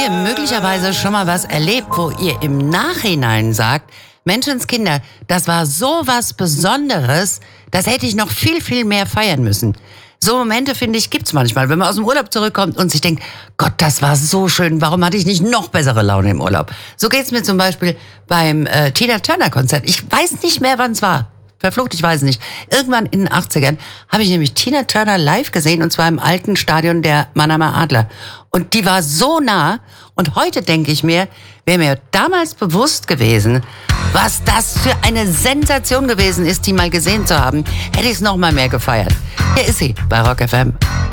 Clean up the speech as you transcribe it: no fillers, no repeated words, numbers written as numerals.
ihr möglicherweise schon mal was erlebt, wo ihr im Nachhinein sagt, Menschenskinder, das war so was Besonderes, das hätte ich noch viel, viel mehr feiern müssen. So Momente, finde ich, gibt's manchmal, wenn man aus dem Urlaub zurückkommt und sich denkt, Gott, das war so schön, warum hatte ich nicht noch bessere Laune im Urlaub? So geht's mir zum Beispiel beim Tina Turner Konzert. Ich weiß nicht mehr, wann es war. Verflucht, ich weiß nicht. Irgendwann in den 80ern habe ich nämlich Tina Turner live gesehen, und zwar im alten Stadion der Mannheimer Adler. Und die war so nah, und heute denke ich mir, wäre mir damals bewusst gewesen, was das für eine Sensation gewesen ist, die mal gesehen zu haben, hätte ich es noch mal mehr gefeiert. Hier ist sie bei Rock FM.